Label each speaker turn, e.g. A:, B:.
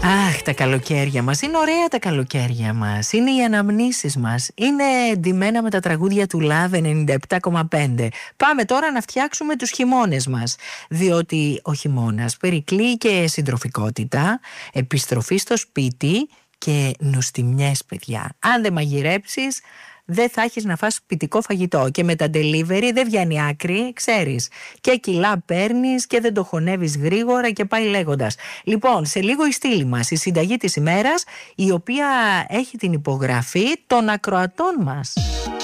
A: Αχ, τα καλοκαίρια μας. Είναι ωραία τα καλοκαίρια μας. Είναι οι αναμνήσεις μας. Είναι ντυμένα με τα τραγούδια του Love 97,5. Πάμε τώρα να φτιάξουμε τους χειμώνες μας. Διότι ο χειμώνας περικλεί και συντροφικότητα, επιστροφή στο σπίτι και νοστιμιές, παιδιά. Αν δεν μαγειρέψεις, δεν θα έχεις να φας σπιτικό φαγητό. Και με τα delivery δεν βγαίνει άκρη, ξέρεις. Και κιλά παίρνεις και δεν το χωνεύεις γρήγορα και πάει λέγοντας. Λοιπόν, σε λίγο η στήλη μας, η συνταγή της ημέρας, η οποία έχει την υπογραφή των ακροατών μας.